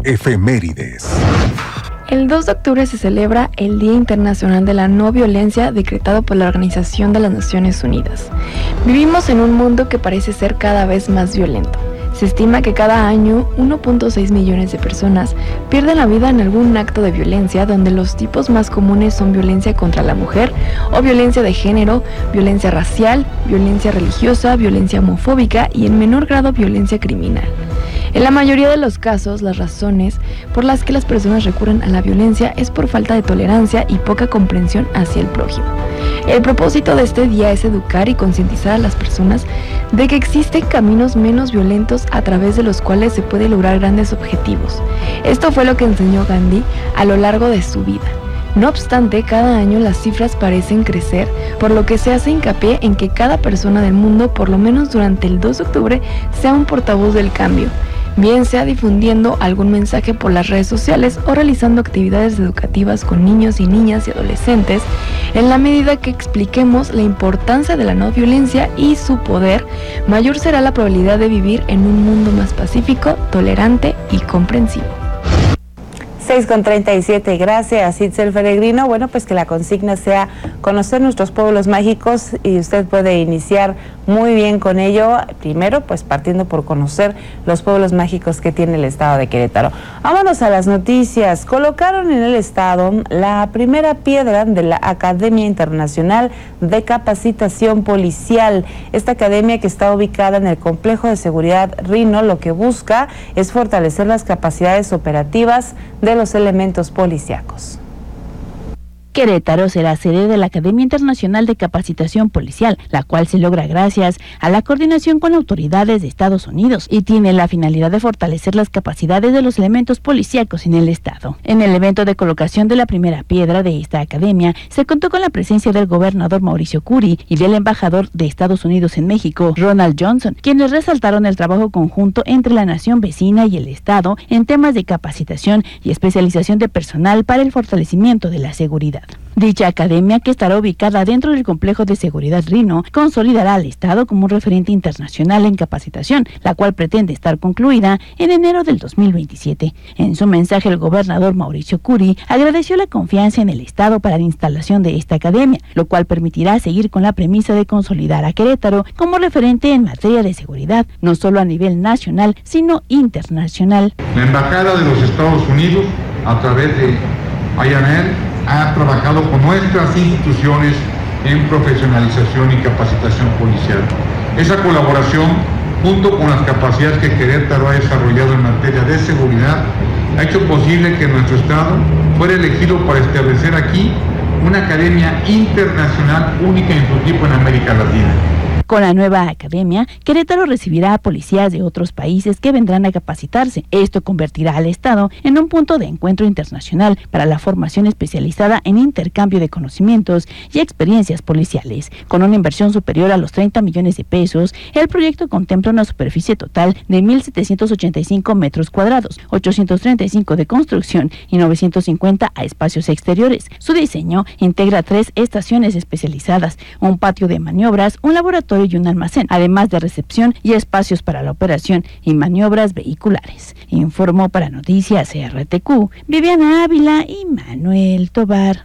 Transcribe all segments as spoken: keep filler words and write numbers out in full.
Efemérides. El dos de octubre se celebra el Día Internacional de la No Violencia, decretado por la Organización de las Naciones Unidas. Vivimos en un mundo que parece ser cada vez más violento. Se estima que cada año uno punto seis millones de personas pierden la vida en algún acto de violencia, donde los tipos más comunes son violencia contra la mujer o violencia de género, violencia racial, violencia religiosa, violencia homofóbica y en menor grado violencia criminal. En la mayoría de los casos, las razones por las que las personas recurren a la violencia es por falta de tolerancia y poca comprensión hacia el prójimo. El propósito de este día es educar y concientizar a las personas de que existen caminos menos violentos a través de los cuales se puede lograr grandes objetivos. Esto fue lo que enseñó Gandhi a lo largo de su vida. No obstante, cada año las cifras parecen crecer, por lo que se hace hincapié en que cada persona del mundo, por lo menos durante el dos de octubre, sea un portavoz del cambio, bien sea difundiendo algún mensaje por las redes sociales o realizando actividades educativas con niños y niñas y adolescentes, en la medida que expliquemos la importancia de la no violencia y su poder, mayor será la probabilidad de vivir en un mundo más pacífico, tolerante y comprensivo. seis con treinta y siete, gracias Itzel Peregrino. Bueno, pues que la consigna sea conocer nuestros pueblos mágicos y usted puede iniciar muy bien con ello, primero pues partiendo por conocer los pueblos mágicos que tiene el estado de Querétaro. Vámonos a las noticias. Colocaron en el estado la primera piedra de la Academia Internacional de Capacitación Policial. Esta academia, que está ubicada en el Complejo de Seguridad Rino, lo que busca es fortalecer las capacidades operativas de los elementos policíacos. Querétaro será sede de la Academia Internacional de Capacitación Policial, la cual se logra gracias a la coordinación con autoridades de Estados Unidos y tiene la finalidad de fortalecer las capacidades de los elementos policíacos en el estado. En el evento de colocación de la primera piedra de esta academia, se contó con la presencia del gobernador Mauricio Curi y del embajador de Estados Unidos en México, Ronald Johnson, quienes resaltaron el trabajo conjunto entre la nación vecina y el estado en temas de capacitación y especialización de personal para el fortalecimiento de la seguridad. Dicha academia, que estará ubicada dentro del Complejo de Seguridad Rino, consolidará al estado como un referente internacional en capacitación, la cual pretende estar concluida en enero del dos mil veintisiete. En su mensaje, el gobernador Mauricio Curi agradeció la confianza en el estado para la instalación de esta academia, lo cual permitirá seguir con la premisa de consolidar a Querétaro como referente en materia de seguridad, no solo a nivel nacional, sino internacional. La Embajada de los Estados Unidos, a través de I N L, ha trabajado con nuestras instituciones en profesionalización y capacitación policial. Esa colaboración, junto con las capacidades que Querétaro ha desarrollado en materia de seguridad, ha hecho posible que nuestro estado fuera elegido para establecer aquí una academia internacional única en su tipo en América Latina. Con la nueva academia, Querétaro recibirá a policías de otros países que vendrán a capacitarse. Esto convertirá al estado en un punto de encuentro internacional para la formación especializada en intercambio de conocimientos y experiencias policiales. Con una inversión superior a los treinta millones de pesos, el proyecto contempla una superficie total de mil setecientos ochenta y cinco metros cuadrados, ochocientos treinta y cinco de construcción y novecientos cincuenta a espacios exteriores. Su diseño integra tres estaciones especializadas, un patio de maniobras, un laboratorio y un almacén, además de recepción y espacios para la operación y maniobras vehiculares. Informó para Noticias R T Q, Viviana Ávila y Manuel Tobar.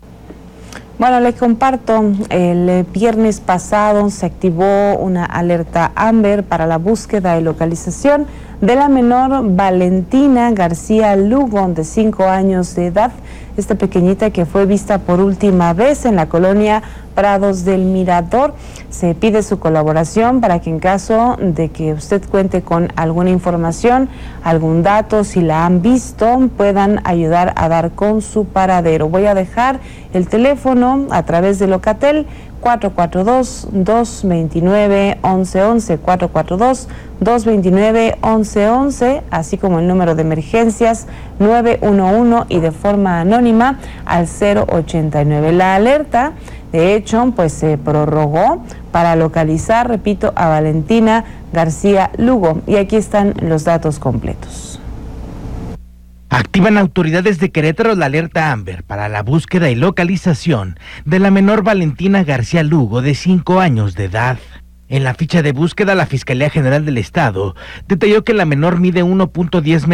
Bueno, les comparto, el viernes pasado se activó una alerta Amber para la búsqueda y localización de la menor Valentina García Lugo, de cinco años de edad. Esta pequeñita, que fue vista por última vez en la colonia Prados del Mirador. Se pide su colaboración para que, en caso de que usted cuente con alguna información, algún dato, si la han visto, puedan ayudar a dar con su paradero. Voy a dejar el teléfono a través de Locatel, cuatro cuatro dos, dos dos nueve, once once, cuatro cuatro dos, dos dos nueve, once once, así como el número de emergencias nueve uno uno y de forma anónima al cero ochenta y nueve. La alerta, de hecho, pues se prorrogó para localizar, repito, a Valentina García Lugo. Y aquí están los datos completos. Activan autoridades de Querétaro la alerta Amber para la búsqueda y localización de la menor Valentina García Lugo, de cinco años de edad. En la ficha de búsqueda, la Fiscalía General del Estado detalló que la menor mide uno punto diez